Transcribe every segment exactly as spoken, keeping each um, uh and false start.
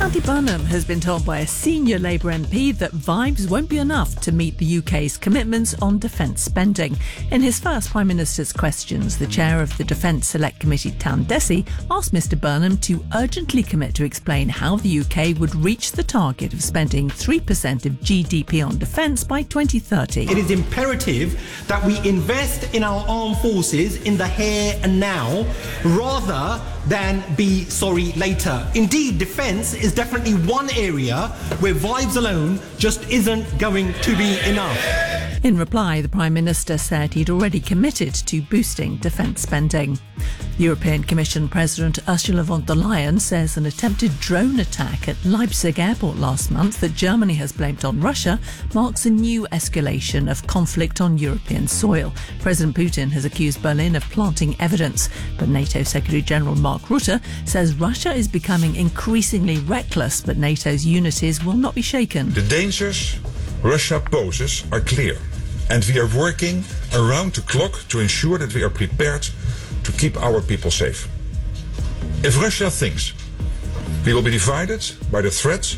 Andy Burnham has been told by a senior Labour M P that vibes won't be enough to meet the U K's commitments on defence spending. In his first Prime Minister's questions, the chair of the Defence Select Committee, Tan Desi, asked Mr Burnham to urgently commit to explain how the U K would reach the target of spending three percent of G D P on defence by twenty thirty. It is imperative that we invest in our armed forces in the here and now, rather than be sorry later. Indeed, defence is definitely one area where vibes alone just isn't going to be enough. In reply, the Prime Minister said he'd already committed to boosting defence spending. The European Commission President Ursula von der Leyen says an attempted drone attack at Leipzig airport last month that Germany has blamed on Russia marks a new escalation of conflict on European soil. President Putin has accused Berlin of planting evidence, but NATO Secretary-General Mark Rutte says Russia is becoming increasingly reckless, but NATO's unities will not be shaken. The dangers Russia poses are clear, and we are working around the clock to ensure that we are prepared to keep our people safe. If Russia thinks we will be divided by the threat,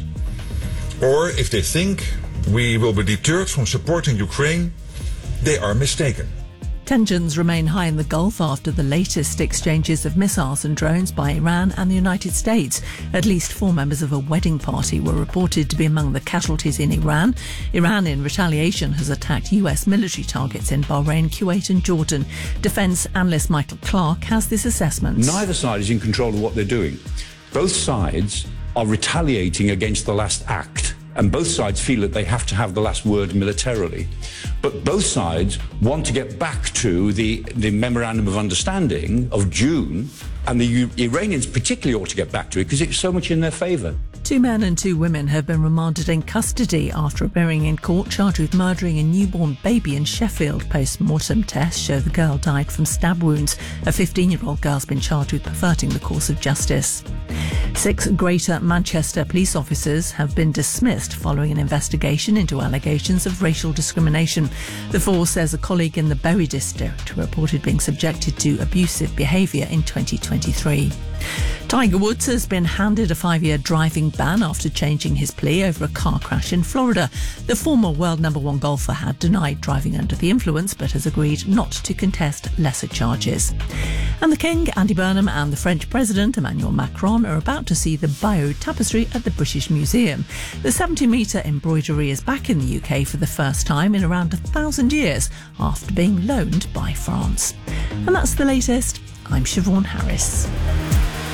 or if they think we will be deterred from supporting Ukraine, they are mistaken. Tensions remain high in the Gulf after the latest exchanges of missiles and drones by Iran and the United States. At least four members of a wedding party were reported to be among the casualties in Iran. Iran, in retaliation, has attacked U S military targets in Bahrain, Kuwait and Jordan. Defence analyst Michael Clark has this assessment. Neither side is in control of what they're doing. Both sides are retaliating against the last act, and both sides feel that they have to have the last word militarily. But both sides want to get back to the, the Memorandum of Understanding of June, and the U- Iranians particularly ought to get back to it because it's so much in their favour. Two men and two women have been remanded in custody after appearing in court charged with murdering a newborn baby in Sheffield. Post-mortem tests show the girl died from stab wounds. A fifteen-year-old girl's been charged with perverting the course of justice. Six Greater Manchester police officers have been dismissed following an investigation into allegations of racial discrimination. The force says a colleague in the Bury district reported being subjected to abusive behaviour in twenty twenty-three. Tiger Woods has been handed a five-year driving ban after changing his plea over a car crash in Florida. The former world number one golfer had denied driving under the influence but has agreed not to contest lesser charges. And the King, Andy Burnham and the French President Emmanuel Macron are about to see the Bayeux Tapestry at the British Museum. The seventy-metre embroidery is back in the U K for the first time in around a thousand years after being loaned by France. And that's the latest. I'm Siobhan Harris.